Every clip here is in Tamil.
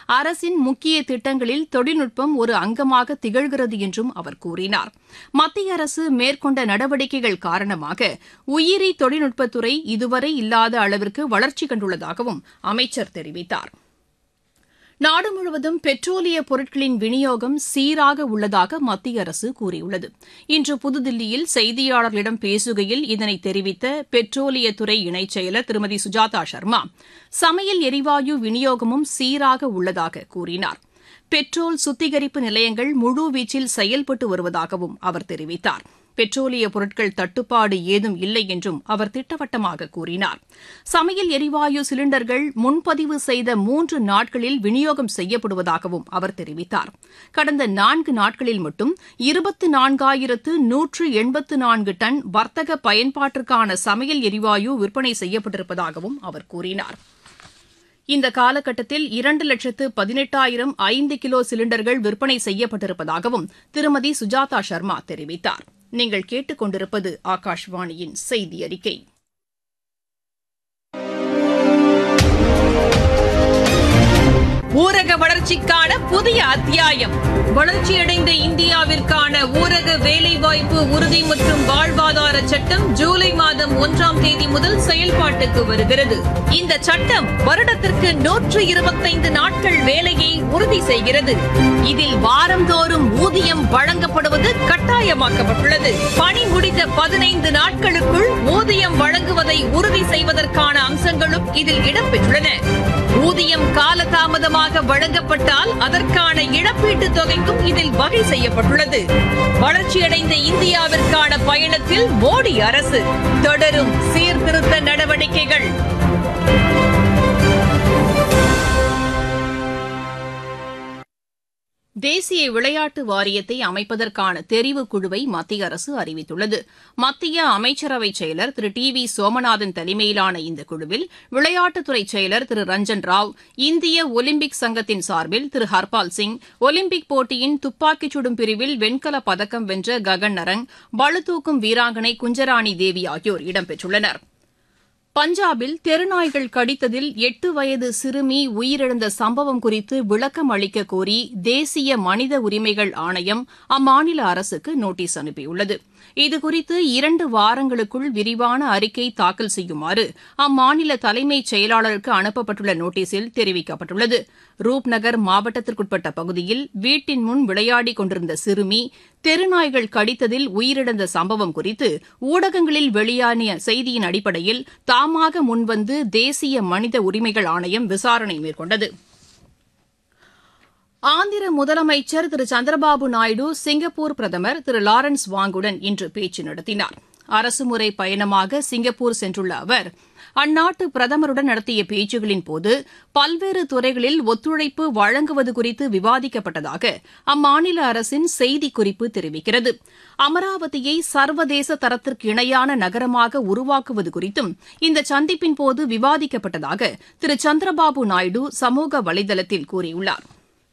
அரசின் முக்கிய திட்டங்களில் தொழில்நுட்பம் ஒரு அங்கமாக திகழ்கிறது என்றும் அவர் கூறினார். மத்திய அரசு மேற்கொண்ட நடவடிக்கைகள் காரணமாக உயிரி தொழில்நுட்பத்துறை இதுவரை இல்லாத அளவிற்கு வளர்ச்சி கண்டுள்ளதாகவும் அமைச்சர் தெரிவித்தார். நாடு முழுவதும் பெட்ரோலிய பொருட்களின் விநியோகம் சீராக உள்ளதாக மத்திய அரசு கூறியுள்ளது. இன்று புதுதில்லியில் செய்தியாளர்களிடம் பேசுகையில் இதனை தெரிவித்த பெட்ரோலியத்துறை இணைச் செயலர் திருமதி சுஜாதா சர்மா, சமையல் எரிவாயு விநியோகமும் சீராக உள்ளதாக கூறினார். பெட்ரோல் சுத்திகரிப்பு நிலையங்கள் முழுவீச்சில் செயல்பட்டு வருவதாகவும் அவர் தெரிவித்தார். பெட்ரோலிய பொருட்கள் தட்டுப்பாடு ஏதும் இல்லை என்றும் அவர் திட்டவட்டமாக கூறினார். சமையல் எரிவாயு சிலிண்டர்கள் முன்பதிவு செய்த 3 நாட்களில் விநியோகம் செய்யப்படுவதாகவும் அவர் தெரிவித்தார். கடந்த 4 நாட்களில் மட்டும் 24,184 டன் வர்த்தக பயன்பாட்டிற்கான சமையல் எரிவாயு விற்பனை செய்யப்பட்டிருப்பதாகவும் அவர் கூறினார். இந்த காலகட்டத்தில் 2,18,000 5 கிலோ சிலிண்டர்கள் விற்பனை செய்யப்பட்டிருப்பதாகவும் திருமதி சுஜாதா சர்மா தெரிவித்தார். நீங்கள் கேட்டுக் கொண்டிருப்பது ஆகாஷ்வாணியின் செய்தி அறிக்கை. ஊரக வளர்ச்சிக்கான புதிய அத்தியாயம். வளர்ச்சியடைந்த இந்தியாவிற்கான ஊரக வேலைவாய்ப்பு உறுதி மற்றும் வாழ்வாதார சட்டம் ஜூலை மாதம் 1ஆம் தேதி முதல் செயல்பாட்டுக்கு வருகிறது. இந்த சட்டம் வருடத்திற்கு 125 நாட்கள் வேலையை உறுதி செய்கிறது. இதில் வாரந்தோறும் ஊதியம் வழங்கப்படுவது கட்டாயமாக்கப்பட்டுள்ளது. பணி முடிந்த 15 நாட்களுக்குள் ஊதியம் வழங்குவதை உறுதி செய்வதற்கான அம்சங்களும் இதில் இடம்பெற்றுள்ளன. ஊதியம் காலதாமதமாக வழங்கப்பட்டால் அதற்கான இழப்பீட்டுத் தொகைக்கும் இதில் வகை செய்யப்பட்டுள்ளது. வளர்ச்சியடைந்த இந்தியாவிற்கான பயணத்தில் மோடி அரசு தொடரும் சீர்திருத்த நடவடிக்கைகள். தேசிய விளையாட்டு வாரியத்தை அமைப்பதற்கான தெரிவுக் குழுவை மத்திய அரசு அறிவித்துள்ளது. மத்திய அமைச்சரவை செயலர் திரு டி.வி. சோமநாதன் தலைமையிலான இந்த குழுவில் விளையாட்டுத்துறை செயலர் திரு ரஞ்சன் ராவ், இந்திய ஒலிம்பிக் சங்கத்தின் சார்பில் திரு ஹர்பால் சிங், ஒலிம்பிக் போட்டியின் துப்பாக்கிச் சுடும் பிரிவில் வெண்கலப் பதக்கம் வென்ற ககன் நரங், பளுதூக்கும் வீராங்கனை குஞ்சராணி தேவி ஆகியோர் இடம்பெற்றுள்ளனர். பஞ்சாபில் தெருநாய்கள் கடித்ததில் 8 வயது சிறுமி உயிரிழந்த சம்பவம் குறித்து விளக்கம் அளிக்கக் கோரி தேசிய மனித உரிமைகள் ஆணையம் அம்மாநில அரசுக்கு நோட்டீஸ் அனுப்பியுள்ளது. இதுகுறித்து 2 வாரங்களுக்குள் விரிவான அறிக்கை தாக்கல் செய்யுமாறு அம்மாநில தலைமைச் செயலாளருக்கு அனுப்பப்பட்டுள்ள நோட்டீஸில் தெரிவிக்கப்பட்டுள்ளது. ரூப்நகர் மாவட்டத்திற்குட்பட்ட பகுதியில் வீட்டின் முன் விளையாடிக் கொண்டிருந்த சிறுமி தெருநாய்கள் கடித்ததில் உயிரிழந்த சம்பவம் குறித்து ஊடகங்களில் வெளியான செய்தியின் அடிப்படையில் தாமாக முன்வந்து தேசிய மனித உரிமைகள் ஆணையம் விசாரணை மேற்கொண்டது. ஆந்திர முதலமைச்சர் திரு சந்திரபாபு நாயுடு சிங்கப்பூர் பிரதமர் திரு லாரன்ஸ் வாங்குடன் இன்று பேச்சு நடத்தினார். அரசுமுறை பயணமாக சிங்கப்பூர் சென்றுள்ள அவர் அந்நாட்டு பிரதமருடன் நடத்திய பேச்சுகளின்போது பல்வேறு துறைகளில் ஒத்துழைப்பு வழங்குவது குறித்து விவாதிக்கப்பட்டதாக அம்மாநில அரசின் செய்திக்குறிப்பு தெரிவிக்கிறது. அமராவதியை சர்வதேச தரத்திற்கு இணையான நகரமாக உருவாக்குவது குறித்தும் இந்த சந்திப்பின்போது விவாதிக்கப்பட்டதாக திரு சந்திரபாபு நாயுடு சமூக வலைதளத்தில் கூறியுள்ளார்.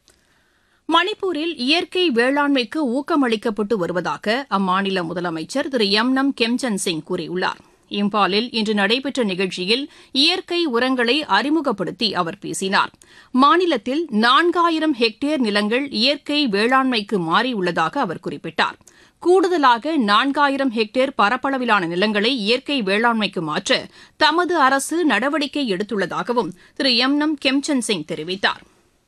மணிப்பூரில் இயற்கை வேளாண்மைக்கு ஊக்கமளிக்கப்பட்டு வருவதாக அம்மாநில முதலமைச்சர் திரு எம் கெம்சந்த் சிங் கூறியுள்ளார். இம்பாலில் இன்று நடைபெற்ற நிகழ்ச்சியில் இயற்கை உரங்களை அறிமுகப்படுத்தி அவர் பேசினார். மாநிலத்தில் 4000 ஹெக்டேர் நிலங்கள் இயற்கை வேளாண்மைக்கு மாறியுள்ளதாக அவர் குறிப்பிட்டார். கூடுதலாக 4000 ஹெக்டேர் பரப்பளவிலான நிலங்களை இயற்கை வேளாண்மைக்கு மாற்ற தமது அரசு நடவடிக்கை எடுத்துள்ளதாகவும் திரு எம் கெம்சந்த் சிங் தெரிவித்தார்.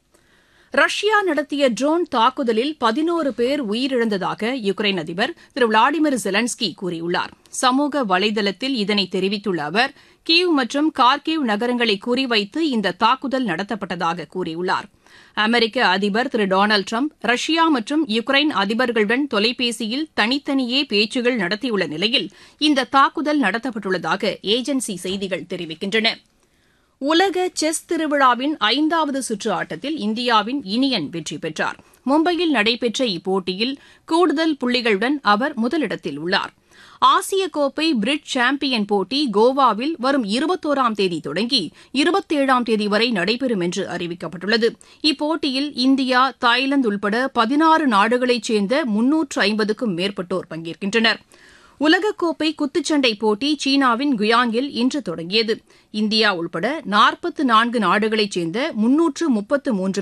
ரஷ்யா நடத்திய ட்ரோன் தாக்குதலில் 11 பேர் உயிரிழந்ததாக யுக்ரைன் அதிபர் திரு விளாடிமிர் ஜெலன்ஸ்கி கூறியுள்ளார். சமூக வலைதளத்தில் இதனை தெரிவித்துள்ள அவர் கீவ் மற்றும் கார்கிவ் நகரங்களை குறிவைத்து இந்த தாக்குதல் நடத்தப்பட்டதாக கூறியுள்ளார். அமெரிக்க அதிபர் திரு டொனால்டு டிரம்ப் ரஷ்யா மற்றும் யுக்ரைன் அதிபர்களுடன் தொலைபேசியில் தனித்தனியே பேச்சுகள் நடத்தியுள்ள நிலையில் இந்த தாக்குதல் நடத்தப்பட்டுள்ளதாக ஏஜென்சி செய்திகள் தெரிவிக்கின்றன. உலக செஸ் திருவிழாவின் 5வது சுற்று ஆட்டத்தில் இந்தியாவின் இனியன் வெற்றி பெற்றார். மும்பையில் நடைபெற்ற இப்போட்டியில் கூடுதல் புள்ளிகளுடன் அவர் முதலிடத்தில் உள்ளார். ஆசிய கோப்பை பிரிட்ஜ் சாம்பியன் போட்டி கோவாவில் வரும் 21ஆம் தேதி தொடங்கி 27ஆம் தேதி வரை நடைபெறும் என்று அறிவிக்கப்பட்டுள்ளது. இப்போட்டியில் இந்தியா, தாய்லாந்து உள்பட 16 நாடுகளைச் சேர்ந்த 350க்கும் மேற்பட்டோர் பங்கேற்கின்றனர். உலகக்கோப்பை குத்துச்சண்டை போட்டி சீனாவின் குயாங்கில் இன்று தொடங்கியது. இந்தியா உள்பட 44 நாடுகளைச் சேர்ந்த 333